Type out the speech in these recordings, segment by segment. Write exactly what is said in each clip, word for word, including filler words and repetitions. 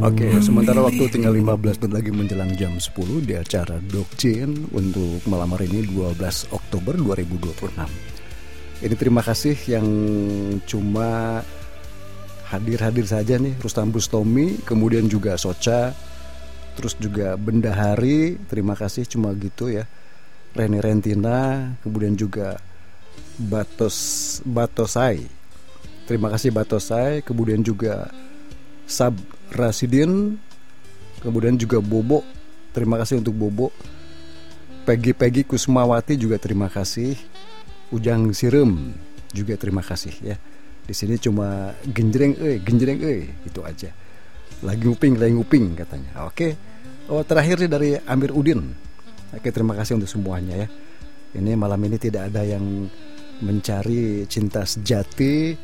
Oke, sementara waktu tinggal lima belas menit lagi menjelang jam sepuluh di acara Dokcin untuk malam hari ini dua belas Oktober dua ribu dua puluh enam. Ini terima kasih yang cuma hadir-hadir saja nih, Rustam Bustomi, kemudian juga Soca, terus juga Bendahari, terima kasih cuma gitu ya. Rene Rentina, kemudian juga Batos Batosai. Terima kasih Batosai, kemudian juga Sab Rasidin, kemudian juga Bobo. Terima kasih untuk Bobo. Peggy-Peggy Kusmawati juga terima kasih. Ujang Sirem juga terima kasih ya. Di sini cuma genjreng euy, genjreng euy, itu aja. Lagi nguping, lagi nguping katanya. Oke. Oh, terakhir nih dari Amir Udin. Oke, terima kasih untuk semuanya ya. Ini malam ini tidak ada yang mencari cinta sejati.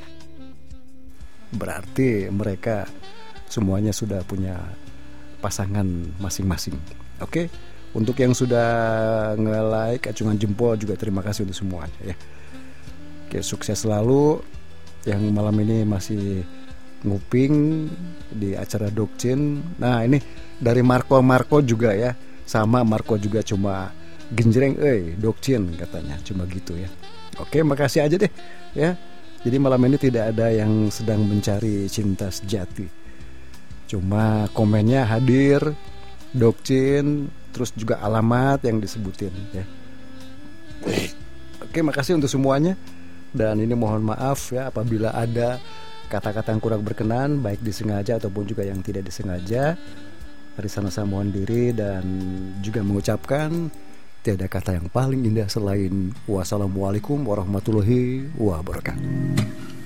Berarti mereka semuanya sudah punya pasangan masing-masing. Oke, untuk yang sudah nge-like, acungan jempol juga terima kasih untuk semuanya ya. Oke, sukses selalu yang malam ini masih nguping di acara Dokcin. Nah ini dari Marco Marco juga ya, sama Marco juga cuma genjreng euy Dokcin katanya, cuma gitu ya. Oke, makasih aja deh ya. Jadi malam ini tidak ada yang sedang mencari cinta sejati. Cuma komennya hadir, Dokcin, terus juga alamat yang disebutin ya. Oke, makasih untuk semuanya. Dan ini mohon maaf ya apabila ada kata-kata yang kurang berkenan, baik disengaja ataupun juga yang tidak disengaja. Dari sana saya mohon diri dan juga mengucapkan tiada kata yang paling indah selain wassalamualaikum warahmatullahi wabarakatuh.